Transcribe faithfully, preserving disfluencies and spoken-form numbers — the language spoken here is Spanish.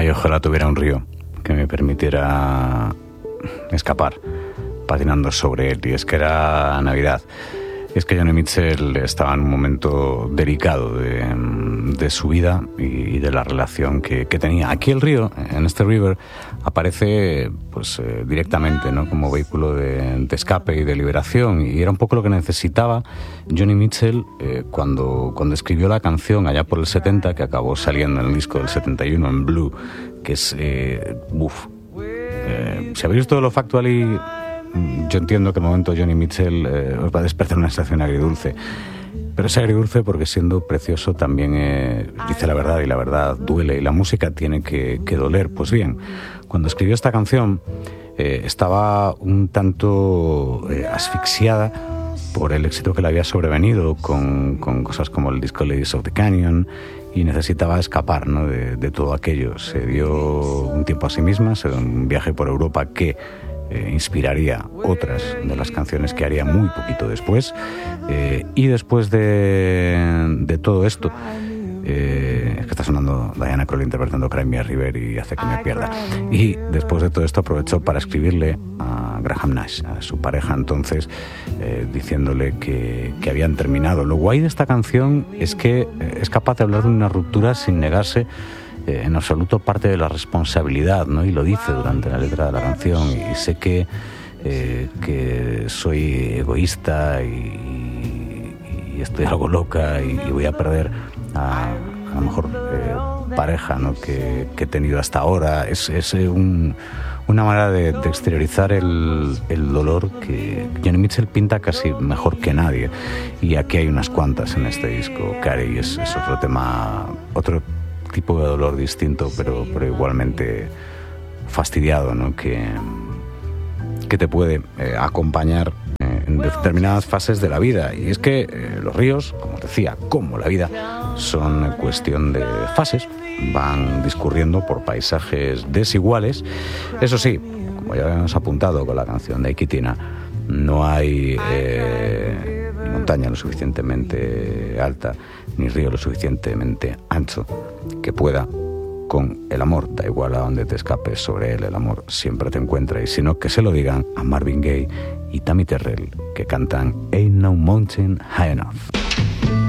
Ay, ojalá tuviera un río que me permitiera escapar patinando sobre él. Y es que era Navidad. Es que Joni Mitchell estaba en un momento delicado de, de su vida y de la relación que, que tenía. Aquí el río, en este river, aparece pues eh, directamente, ¿no?, como vehículo de, de escape y de liberación. Y era un poco lo que necesitaba Joni Mitchell eh, cuando, cuando escribió la canción allá por el setenta, que acabó saliendo en el disco del setenta y uno, en Blue, que es... Eh, uf, eh, si habéis visto lo Factually, yo entiendo que el momento Joni Mitchell eh, os va a despertar una sensación agridulce, pero es agridulce porque siendo precioso también eh, dice la verdad, y la verdad duele, y la música tiene que, que doler. Pues bien, cuando escribió esta canción eh, estaba un tanto eh, asfixiada por el éxito que le había sobrevenido con, con cosas como el disco Ladies of the Canyon, y necesitaba escapar, ¿no?, de, de todo aquello. Se dio un tiempo a sí misma, se dio un viaje por Europa que Eh, inspiraría otras de las canciones que haría muy poquito después, eh, y después de, de todo esto eh, es que está sonando Diana Krall interpretando Cry Me a River y hace que me pierda, y después de todo esto aprovechó para escribirle a Graham Nash, a su pareja entonces, eh, diciéndole que, que habían terminado. Lo guay de esta canción es que eh, es capaz de hablar de una ruptura sin negarse en absoluto parte de la responsabilidad, ¿no? Y lo dice durante la letra de la canción. Y sé que, eh, que soy egoísta y, y estoy algo loca y, y voy a perder a, a la mejor eh, pareja, ¿no?, que, que he tenido hasta ahora. Es, es un, una manera de, de exteriorizar el, el dolor que Joni Mitchell pinta casi mejor que nadie. Y aquí hay unas cuantas en este disco. Carey es, es otro tema, otro tipo de dolor distinto, pero, pero igualmente fastidiado, ¿no?, que, que te puede eh, acompañar eh, en determinadas fases de la vida. Y es que eh, los ríos, como decía, como la vida, son cuestión de fases, van discurriendo por paisajes desiguales. Eso sí, como ya habíamos apuntado con la canción de Iquitina, no hay eh, ni montaña lo suficientemente alta ni río lo suficientemente ancho que pueda con el amor. Da igual a donde te escapes sobre él, el amor siempre te encuentra. Y si no, que se lo digan a Marvin Gaye y Tammy Terrell, que cantan Ain't No Mountain High Enough.